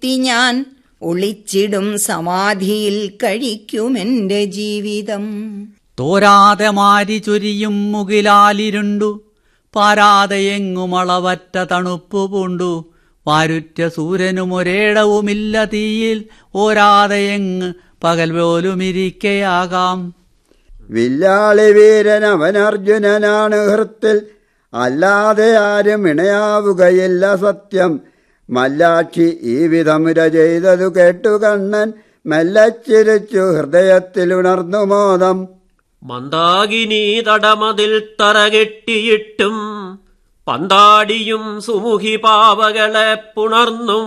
മുക്തി ഞാൻ ഒളിച്ചിടും സമാധിയിൽ കഴിക്കുമെന്റെ ജീവിതം. തോരാതെ മാരി ചൊരിയും മുകിലാലിരുണ്ടു, പാരാതെ എങ്ങും അളവറ്റ തണുപ്പു പൂണ്ടു. വാരുറ്റ സൂര്യനുമൊരേടവുമില്ല തീയിൽ, ഓരാതെ എങ്ങ് പകൽ പോലുമിരിക്കയാകാം. വില്ലാളി വീരൻ അവൻ അർജുനനാണ് ഹൃത്തിൽ, അല്ലാതെ ആരും ഇണയാവുകയില്ല സത്യം. മല്ലാക്ഷി ഈ വിധമുര ചെയ്തതു കേട്ടു കണ്ണൻ, മെല്ലച്ചിരിച്ചു ഹൃദയത്തിലുണർന്നു മോദം. മന്ദാകിനി തടമതിൽ തറകെട്ടിയിട്ടും പന്താടിയും സുമുഖി പാവകളെ പുണർന്നും,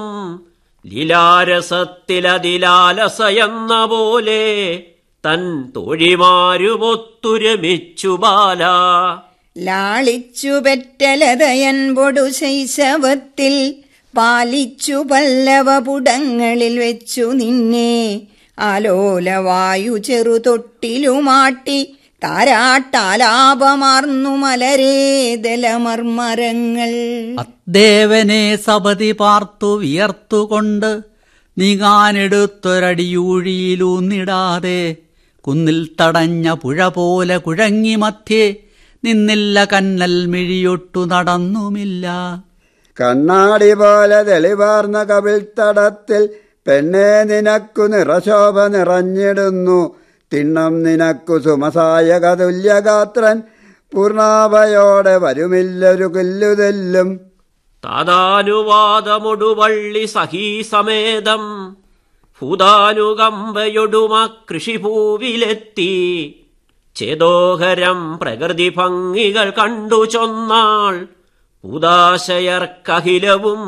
ലീലാരസത്തിലതിലാലസയെന്ന പോലെ തൻ തോഴിമാരുമൊത്തുരമിച്ചു ബാല. ലാളിച്ചു പെറ്റലതയൻപൊടു ശൈശവത്തിൽ, പാലിച്ചു പല്ലവപുടങ്ങളിൽ വെച്ചു നിന്നെ. ആലോലവായു ചെറുതൊട്ടിലുമാട്ടി, താരാട്ടാലാപമാർന്നു മലരേതലമർമരങ്ങൾ. അദ്ദേവനെ സപതി പാർത്തു വിയർത്തുകൊണ്ട്, നീങ്ങാനെടുത്തൊരടിയൂഴിയിലൂന്നിടാതെ. കുന്നിൽ തടഞ്ഞ പുഴ പോലെ കുഴങ്ങി മധ്യേ, നിന്നില്ല കന്നൽ മിഴിയൊട്ടു നടന്നുമില്ല. കണ്ണാടി പോലെ തെളിവാർന്ന കവിൾത്തടത്തിൽ, പെണ്ണെ നിനക്കു നിറശോഭ നിറഞ്ഞിടുന്നു. തിണ്ണം നിനക്കു സുമസായക തുല്യഗാത്രൻ, പൂർണാഭയോടെ വരുമില്ലൊരു കൊല്ലുതെല്ലും. താതാനുവാദമൊടുവള്ളി സഹീസമേതം, ഭൂതാനുകമ്പയൊടുമ കൃഷിഭൂവിലെത്തി. ചേതോഹരം പ്രകൃതി ഭംഗികൾ കണ്ടു ചൊന്നാൾ, പൂതാശയർക്കഖിലവും